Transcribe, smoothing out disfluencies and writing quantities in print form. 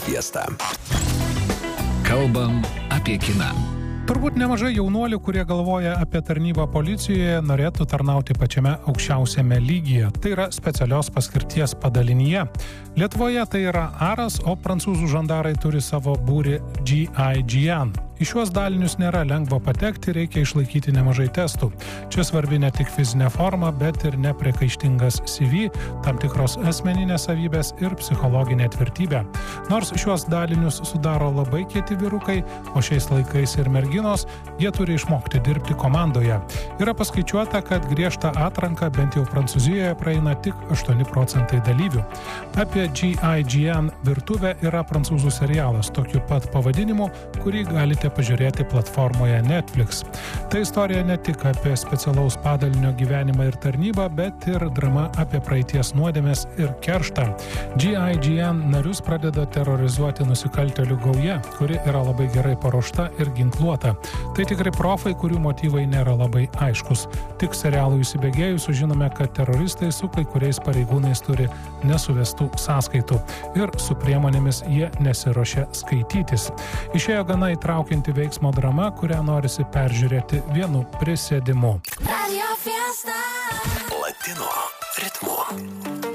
Fiesta. Kalbam apie kiną. Turbūt nemažai jaunuolių, kurie galvoja apie tarnybą policijoje, norėtų tarnauti pačiame aukščiausiame lygyje. Tai yra specialios paskirties padalinyje. Lietuvoje tai yra ARAS, o prancūzų žandarai turi savo būrį GIGN. Į šiuos dalinius nėra lengva patekti, reikia išlaikyti nemažai testų. Čia svarbi ne tik fizinė forma, bet ir nepriekaištingas CV, tam tikros asmeninės savybės ir psichologinė tvirtybė. Nors šiuos dalinius sudaro labai kieti vyrukai, o šiais laikais ir merginos, jie turi išmokti dirbti komandoje. Yra paskaičiuota, kad griežtą atranką bent jau Prancūzijoje praeina tik 8% dalyvių. Apie GIGN virtuvę yra prancūzų serialas tokiu pat pavadinimu, kurį galite pažiūrėti platformoje Netflix. Tai istorija ne tik apie specialaus padalinio gyvenimą ir tarnybą, bet ir drama apie praeities nuodėmes ir kerštą. GIGN narius pradeda terrorizuoti nusikaltėlių gauja, kuri yra labai gerai paruošta ir ginkluota. Tai tikrai profai, kurių motyvai nėra labai aiškus. Tik serialų įsibėgėjus sužinome, kad teroristai su kai kuriais pareigūnais turi nesuvestų sąskaitų ir su priemonėmis jie nesiruošia skaitytis. Išėjo gana įtraukianti veiksmo drama, kurią norisi peržiūrėti vienu prisėdimu. Latino ritmu.